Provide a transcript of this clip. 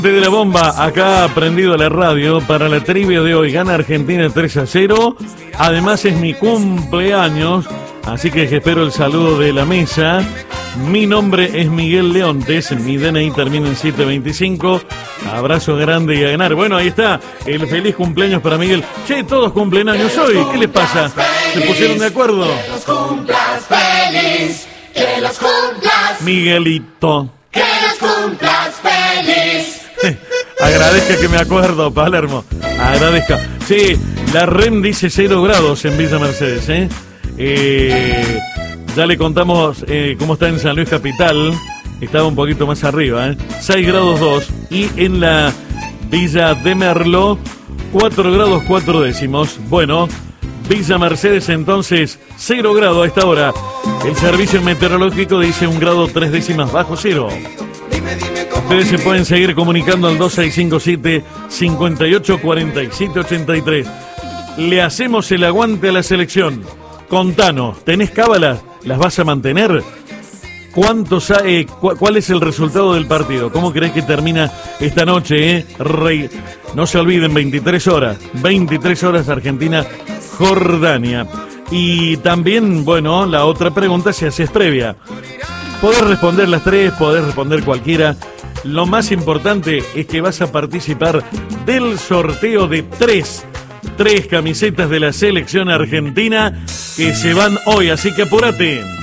De la bomba, acá prendido la radio para la trivia de hoy. Gana Argentina 3-0. Además es mi cumpleaños, así que espero el saludo de la mesa. Mi nombre es Miguel Leontes, mi DNI termina en 725. Abrazo grande y a ganar. Bueno, ahí está el feliz cumpleaños para Miguel. Che, todos cumplen años hoy. ¿Qué les pasa? ¿Se pusieron de acuerdo? Que los cumplas feliz, que los cumplas. Miguelito. Que los cumplas feliz. Agradezca que me acuerdo, Palermo. Agradezca. Sí, la REM dice 0 grados en Villa Mercedes, ya le contamos cómo está en San Luis Capital. Estaba un poquito más arriba, 6 grados 2. Y en la Villa de Merlo, 4 grados 4 décimos. Bueno, Villa Mercedes entonces 0 grados a esta hora. El servicio meteorológico dice 1 grado 3 décimas bajo cero. Ustedes se pueden seguir comunicando al 2657-584783. Le hacemos el aguante a la selección. Contanos, ¿tenés cábalas? ¿Las vas a mantener? ¿Cuál es el resultado del partido? ¿Cómo crees que termina esta noche, Rey? No se olviden, 23 horas. 23 horas Argentina, Jordania. Y también, bueno, la otra pregunta se hace previa. Podés responder las tres, podés responder cualquiera. Lo más importante es que vas a participar del sorteo de tres camisetas de la selección argentina que se van hoy, así que apúrate.